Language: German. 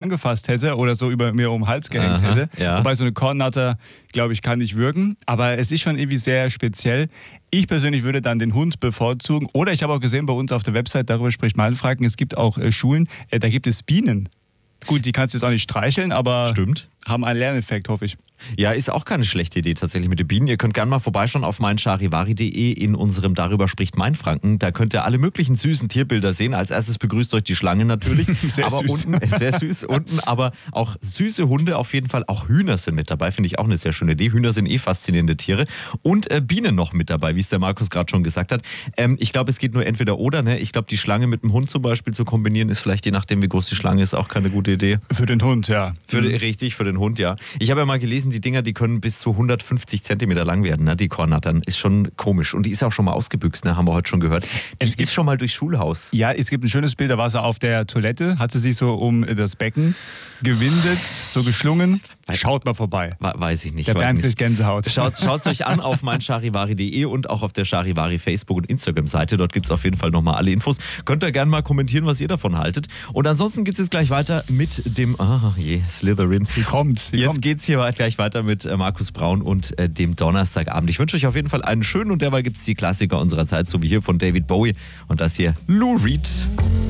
angefasst hätte oder so über mir um den Hals gehängt hätte. Ja. Wobei so eine Kornnatter, glaube ich, kann nicht wirken. Aber es ist schon irgendwie sehr speziell. Ich persönlich würde dann den Hund bevorzugen. Oder ich habe auch gesehen bei uns auf der Website, darüber spricht Meinfranken, es gibt auch Schulen, da gibt es Bienen. Gut, die kannst du jetzt auch nicht streicheln, aber Stimmt. haben einen Lerneffekt, hoffe ich. Ja, ist auch keine schlechte Idee tatsächlich mit den Bienen. Ihr könnt gerne mal vorbeischauen auf meincharivari.de in unserem Darüber spricht Mainfranken. Da könnt ihr alle möglichen süßen Tierbilder sehen. Als erstes begrüßt euch die Schlange natürlich. Sehr aber süß. unten, sehr süß unten, aber auch süße Hunde auf jeden Fall. Auch Hühner sind mit dabei, finde ich auch eine sehr schöne Idee. Hühner sind faszinierende Tiere. Und Bienen noch mit dabei, wie es der Markus gerade schon gesagt hat. Ich glaube, es geht nur entweder oder. Ne? Ich glaube, die Schlange mit dem Hund zum Beispiel zu kombinieren, ist vielleicht je nachdem, wie groß die Schlange ist, auch keine gute Idee. Für den Hund, ja. Richtig, für den Hund, ja. Ich habe ja mal gelesen, die Dinger, die können bis zu 150 Zentimeter lang werden, ne? Die Kornattern. Ist schon komisch. Und die ist auch schon mal ausgebüxt, ne? Haben wir heute schon gehört. Die ist schon mal durchs Schulhaus. Ja, es gibt ein schönes Bild, da war sie auf der Toilette, hat sie sich so um das Becken gewindet, so geschlungen. Schaut mal vorbei. Weiß ich nicht. Der Bernd kriegt Gänsehaut. Schaut euch an auf meincharivari.de und auch auf der Charivari Facebook- und Instagram-Seite. Dort gibt es auf jeden Fall nochmal alle Infos. Könnt ihr gerne mal kommentieren, was ihr davon haltet. Und ansonsten geht es jetzt gleich weiter mit dem Slytherin. Sie kommt. Jetzt geht es hier gleich weiter mit Markus Braun und dem Donnerstagabend. Ich wünsche euch auf jeden Fall einen schönen und derweil gibt es die Klassiker unserer Zeit, so wie hier von David Bowie und das hier Lou Reed.